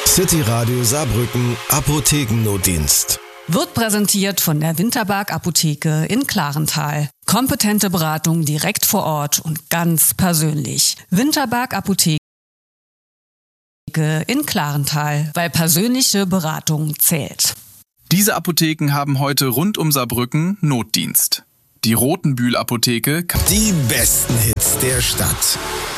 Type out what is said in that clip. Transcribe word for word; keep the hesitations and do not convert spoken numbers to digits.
City Radio Saarbrücken Apothekennotdienst. Wird präsentiert von der Winterberg Apotheke in Klarenthal. Kompetente Beratung direkt vor Ort und ganz persönlich. Winterberg Apotheke in Klarenthal, weil persönliche Beratung zählt. Diese Apotheken haben heute rund um Saarbrücken Notdienst. Die Rotenbühl Apotheke. Die besten Hits der Stadt.